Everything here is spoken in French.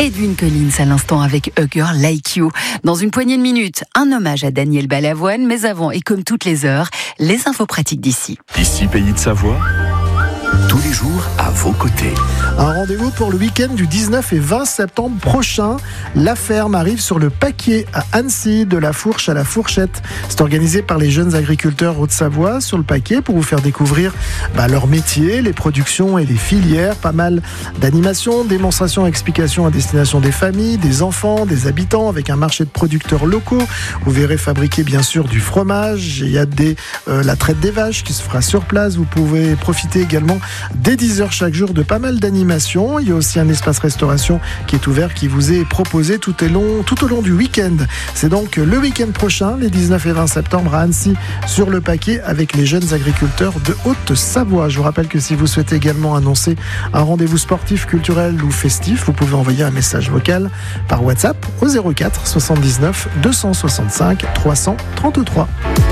Edwin Collins à l'instant avec A Girl Like You. Dans une poignée de minutes, un hommage à Daniel Balavoine, mais avant et comme toutes les heures, les infos pratiques d'ici. Ici, Pays de Savoie, tous les jours à vos côtés. Un rendez-vous pour le week-end du 19 et 20 septembre prochain. La ferme arrive sur le Paquier à Annecy, de la fourche à la fourchette. C'est organisé par les jeunes agriculteurs Haute-Savoie sur le Paquier pour vous faire découvrir leur métier, les productions et les filières. Pas mal d'animations, démonstrations, explications à destination des familles, des enfants, des habitants, avec un marché de producteurs locaux. Vous verrez fabriquer bien sûr du fromage. Il y a la traite des vaches qui se fera sur place. Vous pouvez profiter également dès 10h chaque jour de pas mal d'animations. Il y a aussi un espace restauration qui est ouvert, qui vous est proposé tout au long du week-end. C'est donc le week-end prochain, les 19 et 20 septembre à Annecy, sur le Paquier, avec les jeunes agriculteurs de Haute-Savoie. Je vous rappelle que si vous souhaitez également annoncer un rendez-vous sportif, culturel ou festif, vous pouvez envoyer un message vocal par WhatsApp au 04 79 265 333.